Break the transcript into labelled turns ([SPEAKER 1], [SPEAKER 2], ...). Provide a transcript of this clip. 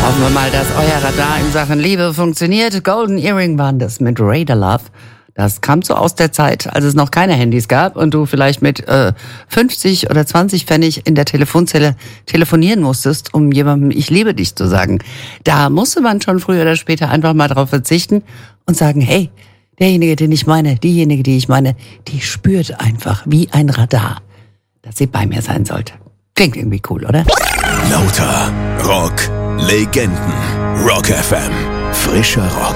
[SPEAKER 1] Hoffen wir mal, dass euer Radar in Sachen Liebe funktioniert. Golden Earring waren das mit Radar Love. Das kam so aus der Zeit, als es noch keine Handys gab und du vielleicht mit 50 oder 20 Pfennig in der Telefonzelle telefonieren musstest, um jemandem "Ich liebe dich" zu sagen. Da musste man schon früher oder später einfach mal drauf verzichten und sagen, hey, derjenige, den ich meine, diejenige, die ich meine, die spürt einfach wie ein Radar, dass sie bei mir sein sollte. Klingt irgendwie cool, oder?
[SPEAKER 2] Lauter Rock, Legenden, Rock FM, frischer Rock.